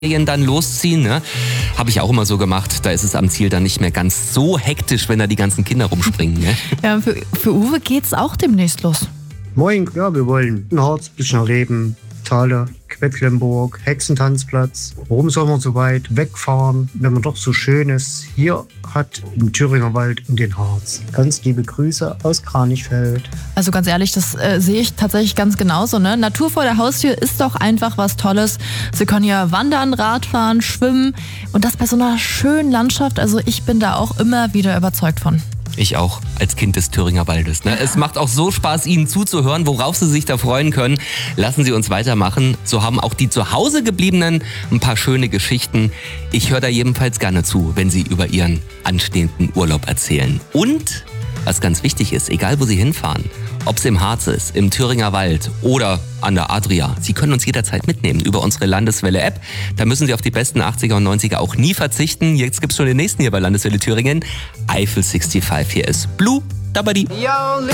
dann losziehen, ne? Habe ich auch immer so gemacht. Da ist es am Ziel dann nicht mehr ganz so hektisch, wenn da die ganzen Kinder rumspringen. Ne? Ja, für Uwe geht's auch demnächst los. Moin, ja, wir wollen in Harz, bisschen Reben, Thale, Quedlinburg, Hexentanzplatz. Warum soll man so weit wegfahren, wenn man doch so Schönes hier hat im Thüringer Wald und den Harz? Ganz liebe Grüße aus Kranichfeld. Also ganz ehrlich, das sehe ich tatsächlich ganz genauso. Ne? Natur vor der Haustür ist doch einfach was Tolles. Sie können ja wandern, Radfahren, schwimmen und das bei so einer schönen Landschaft. Also ich bin da auch immer wieder überzeugt von. Ich auch, als Kind des Thüringer Waldes. Ne? Es macht auch so Spaß, Ihnen zuzuhören, worauf Sie sich da freuen können. Lassen Sie uns weitermachen. So haben auch die zu Hause gebliebenen ein paar schöne Geschichten. Ich höre da jedenfalls gerne zu, wenn Sie über Ihren anstehenden Urlaub erzählen. Und, was ganz wichtig ist, egal wo Sie hinfahren, ob es im Harz ist, im Thüringer Wald oder an der Adria, Sie können uns jederzeit mitnehmen über unsere Landeswelle-App. Da müssen Sie auf die besten 80er und 90er auch nie verzichten. Jetzt gibt's schon den nächsten hier bei Landeswelle Thüringen. Eifel 65. Hier ist Blue Dabadi.